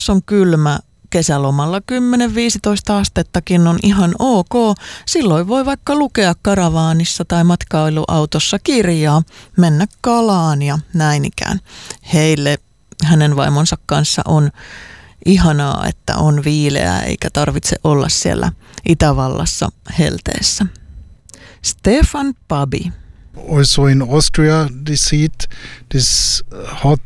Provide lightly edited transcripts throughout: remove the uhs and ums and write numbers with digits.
on kylmä, kesälomalla 10-15 astettakin on ihan ok. Silloin voi vaikka lukea karavaanissa tai matkailuautossa kirjaa, mennä kalaan ja näin ikään. Heille hänen vaimonsa kanssa on ihanaa, että on viileää eikä tarvitse olla siellä Itävallassa helteessä. Stefan Pabi. Also in Austria, this heat, this hot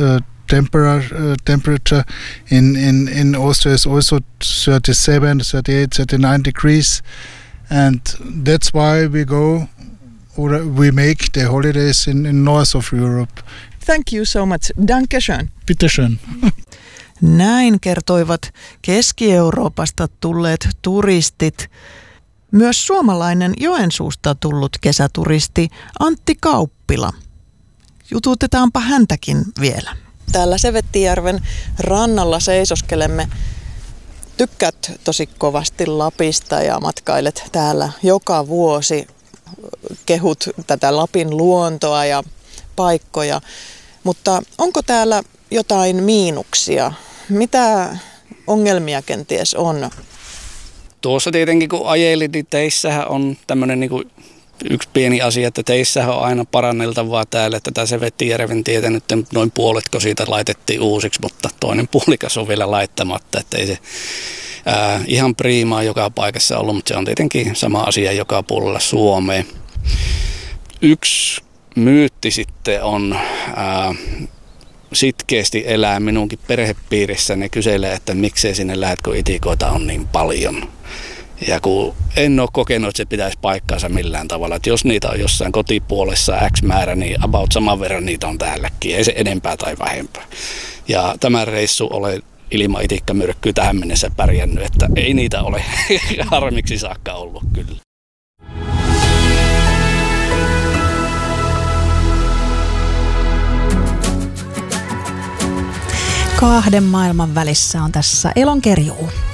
temperature in Austria is also 37, 38, 39 degrees, and that's why we make the holidays in north of Europe. Thank you so much. Danke schön. Bitte schön. Näin kertoivat Keski-Euroopasta tulleet turistit. Myös suomalainen Joensuusta tullut kesäturisti Antti Kauppila. Jututetaanpa häntäkin vielä. Täällä Sevettijärven rannalla seisoskelemme. Tykkäät tosi kovasti Lapista ja matkailet täällä joka vuosi. Kehut tätä Lapin luontoa ja paikkoja. Mutta onko täällä jotain miinuksia? Mitä ongelmia kenties on? Tuossa tietenkin kun ajelin, niin teissähän on tämmöinen niin kuin yksi pieni asia, että teissähän on aina paranneltavaa täällä, että tämä Sevettijärven tietä nyt noin puoletko siitä laitettiin uusiksi, mutta toinen puolikas on vielä laittamatta, että ei se ihan priimaa joka paikassa ollut, mutta se on tietenkin sama asia joka puolella Suomeen. Yksi myytti sitten on sitkeästi elää minunkin perhepiirissä, ne kyselee, että miksei sinne lähdet, kun itikoita on niin paljon. Ja kun en ole kokenut, että se pitäisi paikkaansa millään tavalla, että jos niitä on jossain kotipuolessa X määrä, niin about saman verran niitä on täälläkin, ei se enempää tai vähempää. Ja tämä reissu olen ilman itikkamyrkkyä tähän mennessä pärjännyt, että ei niitä ole harmiksi saakka ollut kyllä. Kahden maailman välissä on tässä Elonkerjuu.